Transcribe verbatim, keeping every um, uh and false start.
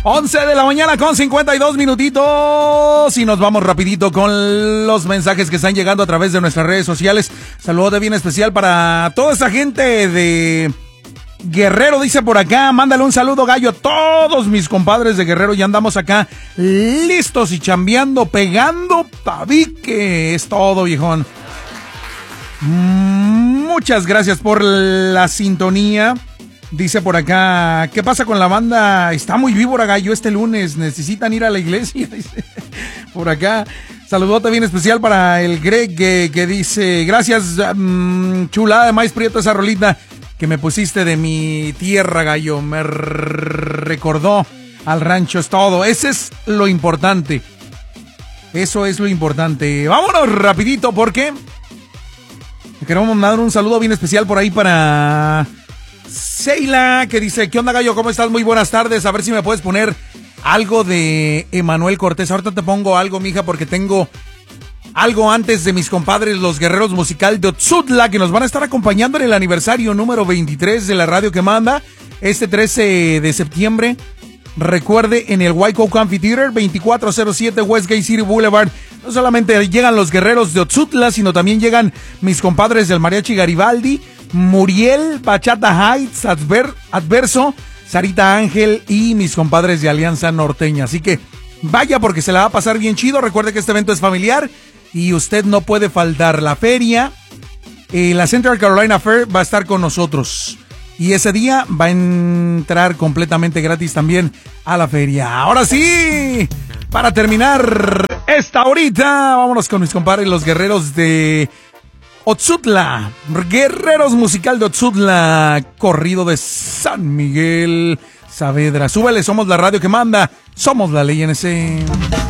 once de la mañana con cincuenta y dos minutitos y nos vamos rapidito con los mensajes que están llegando a través de nuestras redes sociales. Saludo de bien especial para toda esa gente de Guerrero, dice por acá, mándale un saludo, Gallo, a todos mis compadres de Guerrero. Ya andamos acá listos y chambeando, pegando tabique. Es todo, viejón. Muchas gracias por la sintonía. Dice por acá, ¿qué pasa con la banda? Está muy víbora, Gallo, este lunes. Necesitan ir a la iglesia. Dice por acá. Saludote bien especial para el Greg que, que dice, gracias, um, chulada de maíz prieto esa rolita que me pusiste de mi tierra, Gallo. Me recordó al rancho, es todo. Ese es lo importante. Eso es lo importante. Vámonos rapidito porque queremos mandar un saludo bien especial por ahí para Seila, que dice, ¿qué onda, Gallo? ¿Cómo estás? Muy buenas tardes. A ver si me puedes poner algo de Emanuel Cortés. Ahorita te pongo algo, mija, porque tengo algo antes de mis compadres, los Guerreros Musical de Otzutla, que nos van a estar acompañando en el aniversario número veintitrés de la radio que manda, este trece de septiembre. Recuerde, en el Waikoko Amphitheater, veinticuatro cero siete Westgate City Boulevard. No solamente llegan los Guerreros de Otzutla, sino también llegan mis compadres del Mariachi Garibaldi, Muriel, Bachata Heights, Adver, Adverso, Sarita Ángel y mis compadres de Alianza Norteña. Así que vaya, porque se la va a pasar bien chido. Recuerde que este evento es familiar y usted no puede faltar. La feria, eh, la Central Carolina Fair va a estar con nosotros. Y ese día va a entrar completamente gratis también a la feria. Ahora sí, para terminar esta horita, vámonos con mis compadres, los Guerreros de Otzutla. Guerreros Musical de Otzutla, corrido de San Miguel Saavedra. Súbele, somos la radio que manda, somos la ley N C.